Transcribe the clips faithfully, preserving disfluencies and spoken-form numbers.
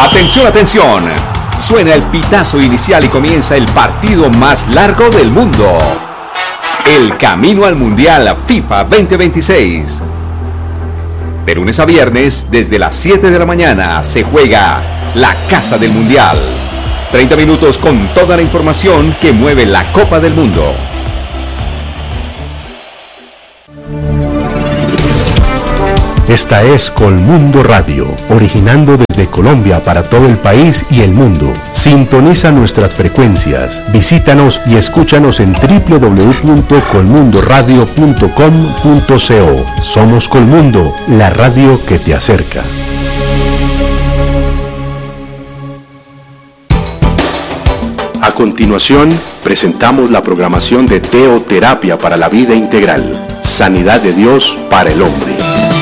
Atención, atención. Suena el pitazo inicial y comienza el partido más largo del mundo. El camino al Mundial FIFA veinte veintiséis. De lunes a viernes, desde las siete de la mañana, se juega la Casa del Mundial. treinta minutos con toda la información que mueve la Copa del Mundo. Esta es Colmundo Radio, originando desde Colombia para todo el país y el mundo. Sintoniza nuestras frecuencias, visítanos y escúchanos en doble u doble u doble u punto colmundo radio punto com punto co. Somos Colmundo, la radio que te acerca. A continuación, presentamos la programación de Teoterapia para la Vida Integral, Sanidad de Dios para el Hombre.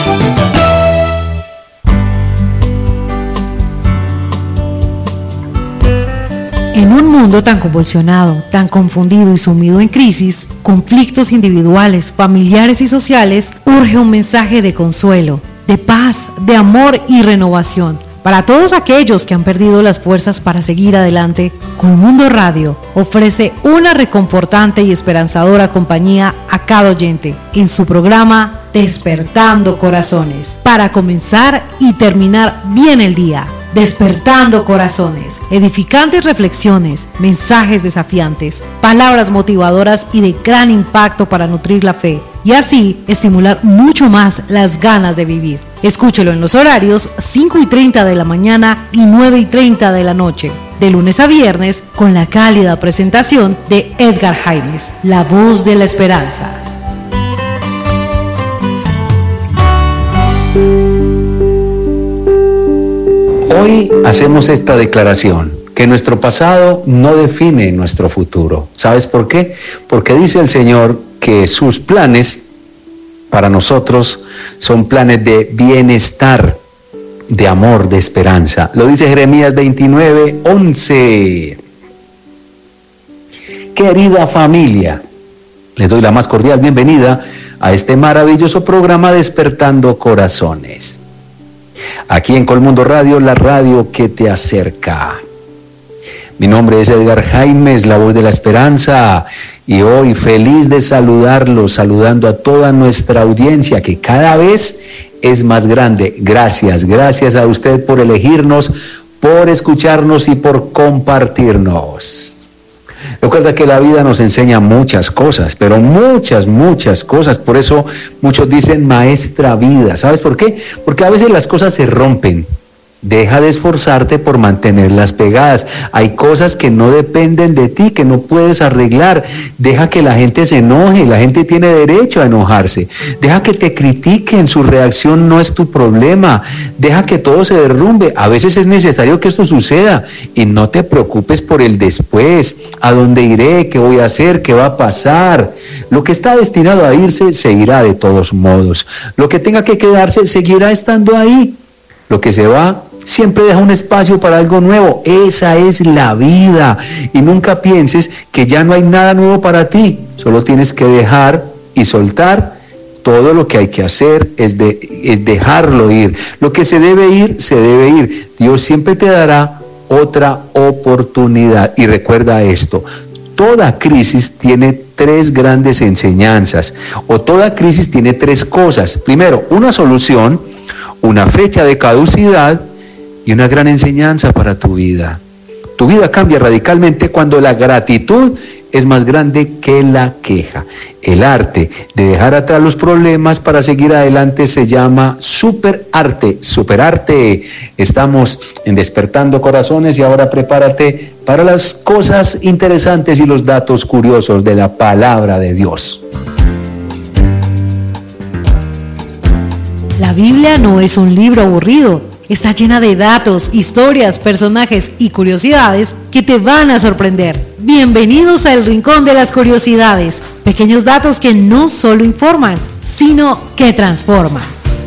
En un mundo tan convulsionado, tan confundido y sumido en crisis, conflictos individuales, familiares y sociales, urge un mensaje de consuelo, de paz, de amor y renovación. Para todos aquellos que han perdido las fuerzas para seguir adelante, Colmundo Radio ofrece una reconfortante y esperanzadora compañía a cada oyente en su programa Despertando Corazones, para comenzar y terminar bien el día. Despertando Corazones, edificantes reflexiones, mensajes desafiantes, palabras motivadoras y de gran impacto para nutrir la fe y así estimular mucho más las ganas de vivir. Escúchelo en los horarios cinco y treinta de la mañana y nueve y treinta de la noche, de lunes a viernes, con la cálida presentación de Edgar Jaimes, la voz de la esperanza. Hoy hacemos esta declaración, que nuestro pasado no define nuestro futuro. ¿Sabes por qué? Porque dice el Señor que sus planes para nosotros son planes de bienestar, de amor, de esperanza. Lo dice Jeremías veintinueve, once. Querida familia, les doy la más cordial bienvenida a este maravilloso programa Despertando Corazones. Aquí en Colmundo Radio, la radio que te acerca. Mi nombre es Edgar Jaimes, la voz de la esperanza, y hoy feliz de saludarlos, saludando a toda nuestra audiencia que cada vez es más grande. Gracias, gracias a usted por elegirnos, por escucharnos y por compartirnos. Recuerda que la vida nos enseña muchas cosas, pero muchas, muchas cosas. Por eso muchos dicen maestra vida. ¿Sabes por qué? Porque a veces las cosas se rompen. Deja de esforzarte por mantenerlas pegadas. Hay cosas que no dependen de ti, que no puedes arreglar. Deja que la gente se enoje, la gente tiene derecho a enojarse. Deja que te critiquen, su reacción no es tu problema. Deja que todo se derrumbe. A veces es necesario que esto suceda y no te preocupes por el después. ¿A dónde iré? ¿Qué voy a hacer? ¿Qué va a pasar? Lo que está destinado a irse, se irá de todos modos. Lo que tenga que quedarse, seguirá estando ahí. Lo que se va, siempre deja un espacio para algo nuevo. Esa es la vida. Y nunca pienses que ya no hay nada nuevo para ti. Solo tienes que dejar y soltar. Todo lo que hay que hacer es, de, es dejarlo ir. Lo que se debe ir, se debe ir. Dios siempre te dará otra oportunidad. Y recuerda esto. Toda crisis tiene tres grandes enseñanzas. O toda crisis tiene tres cosas. Primero, una solución, una fecha de caducidad y una gran enseñanza para tu vida. Tu vida cambia radicalmente cuando la gratitud es más grande que la queja. El arte de dejar atrás los problemas para seguir adelante se llama superarte, superarte. Estamos en Despertando Corazones y ahora prepárate para las cosas interesantes y los datos curiosos de la palabra de Dios. La Biblia no es un libro aburrido, está llena de datos, historias, personajes y curiosidades que te van a sorprender. Bienvenidos al Rincón de las Curiosidades, pequeños datos que no solo informan, sino que transforman.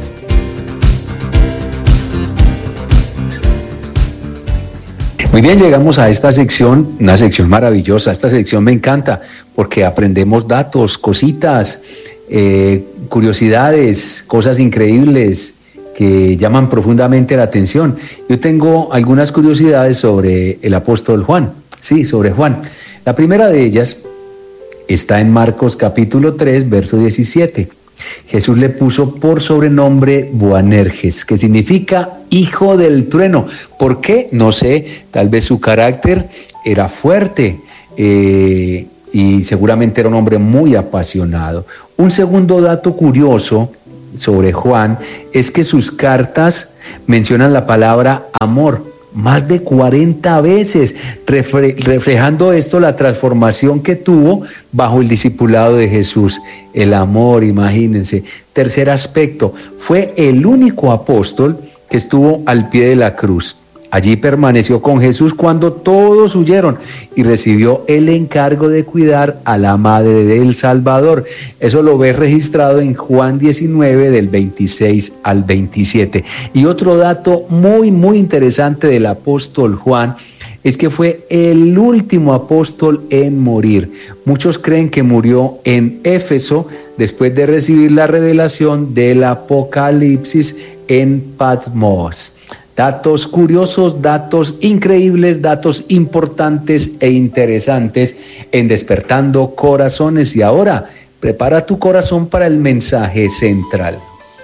Muy bien, llegamos a esta sección, una sección maravillosa. Esta sección me encanta porque aprendemos datos, cositas, eh, curiosidades, cosas increíbles que llaman profundamente la atención. Yo tengo algunas curiosidades sobre el apóstol Juan, sí, sobre Juan. La primera de ellas está en Marcos capítulo tres, verso diecisiete. Jesús le puso por sobrenombre Boanerges, que significa hijo del trueno. ¿Por qué? No sé, tal vez su carácter era fuerte eh, y seguramente era un hombre muy apasionado. Un segundo dato curioso sobre Juan es que sus cartas mencionan la palabra amor más de cuarenta veces, refle- reflejando esto la transformación que tuvo bajo el discipulado de Jesús. El amor, imagínense. Tercer aspecto, fue el único apóstol que estuvo al pie de la cruz. Allí permaneció con Jesús cuando todos huyeron y recibió el encargo de cuidar a la madre del Salvador. Eso lo ves registrado en Juan diecinueve, del veintiséis al veintisiete. Y otro dato muy, muy interesante del apóstol Juan es que fue el último apóstol en morir. Muchos creen que murió en Éfeso después de recibir la revelación del Apocalipsis en Patmos. Datos curiosos, datos increíbles, datos importantes e interesantes en Despertando Corazones. Y ahora, prepara tu corazón para el mensaje central.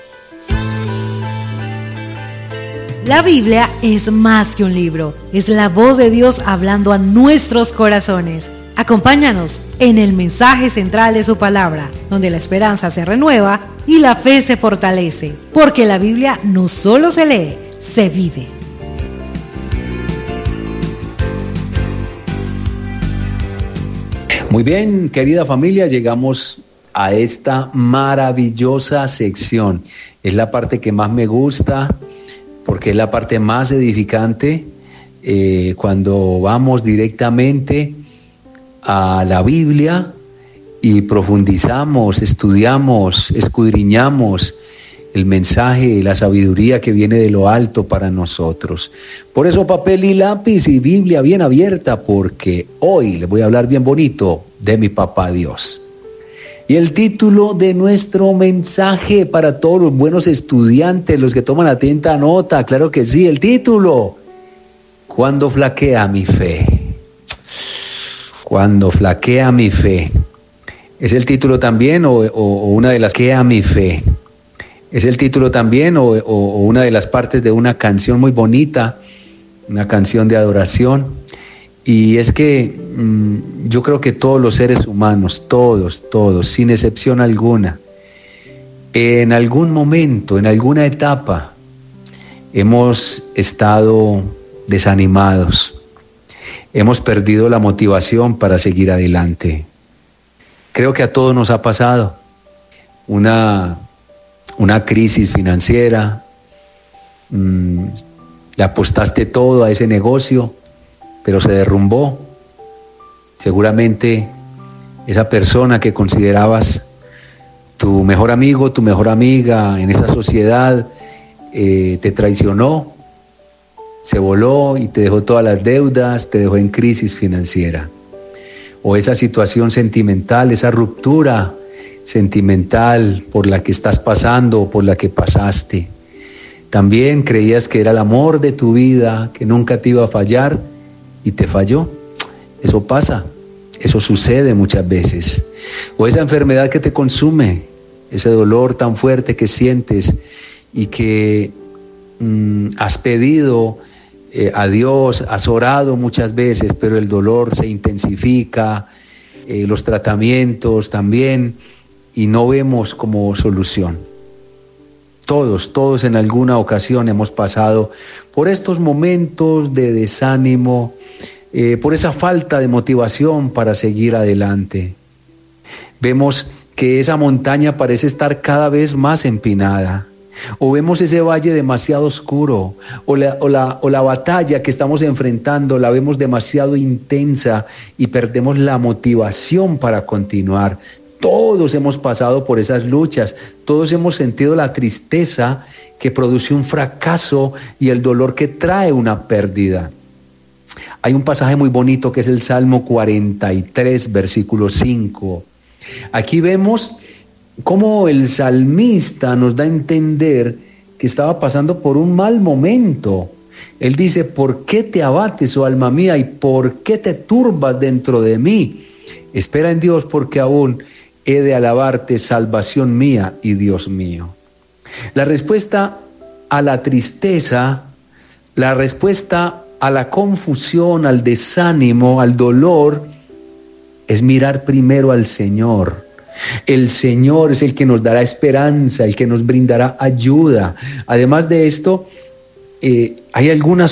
La Biblia es más que un libro, es la voz de Dios hablando a nuestros corazones. Acompáñanos en el mensaje central de su palabra, donde la esperanza se renueva y la fe se fortalece, porque la Biblia no solo se lee, se vive. Muy bien, querida familia, llegamos a esta maravillosa sección. Es la parte que más me gusta, porque es la parte más edificante, eh, cuando vamos directamente a la Biblia y profundizamos, estudiamos, escudriñamos el mensaje, la sabiduría que viene de lo alto para nosotros. Por eso papel y lápiz y Biblia bien abierta, porque hoy les voy a hablar bien bonito de mi papá Dios. Y el título de nuestro mensaje para todos los buenos estudiantes, los que toman atenta nota, claro que sí, el título: ¿Cuándo flaquea mi fe? Cuando flaquea mi fe. Es el título también, o, o, o una de las que a mi fe. Es el título también, o, o, o una de las partes de una canción muy bonita, una canción de adoración. Y es que mmm, yo creo que todos los seres humanos, todos, todos, sin excepción alguna, en algún momento, en alguna etapa, hemos estado desanimados. Hemos perdido la motivación para seguir adelante. Creo que a todos nos ha pasado una, una crisis financiera, mmm, le apostaste todo a ese negocio, pero se derrumbó. Seguramente esa persona que considerabas tu mejor amigo, tu mejor amiga en esa sociedad, eh, te traicionó, se voló y te dejó todas las deudas, te dejó en crisis financiera. O esa situación sentimental, esa ruptura sentimental por la que estás pasando o por la que pasaste. También creías que era el amor de tu vida, que nunca te iba a fallar y te falló. Eso pasa, eso sucede muchas veces. O esa enfermedad que te consume, ese dolor tan fuerte que sientes y que mmm, has pedido Eh, a Dios, has orado muchas veces, pero el dolor se intensifica, eh, los tratamientos también, y no vemos como solución. Todos, todos en alguna ocasión hemos pasado por estos momentos de desánimo, eh, por esa falta de motivación para seguir adelante. Vemos que esa montaña parece estar cada vez más empinada. O vemos ese valle demasiado oscuro, o la, o, la, o la batalla que estamos enfrentando la vemos demasiado intensa y perdemos la motivación para continuar. Todos hemos pasado por esas luchas, todos hemos sentido la tristeza que produce un fracaso y el dolor que trae una pérdida. Hay un pasaje muy bonito que es el Salmo cuarenta y tres, versículo cinco. Aquí vemos cómo el salmista nos da a entender que estaba pasando por un mal momento. Él dice, ¿por qué te abates, oh alma mía, y por qué te turbas dentro de mí? Espera en Dios, porque aún he de alabarte, salvación mía y Dios mío. La respuesta a la tristeza, la respuesta a la confusión, al desánimo, al dolor, es mirar primero al Señor. El Señor es el que nos dará esperanza, el que nos brindará ayuda. Además de esto, eh, hay algunas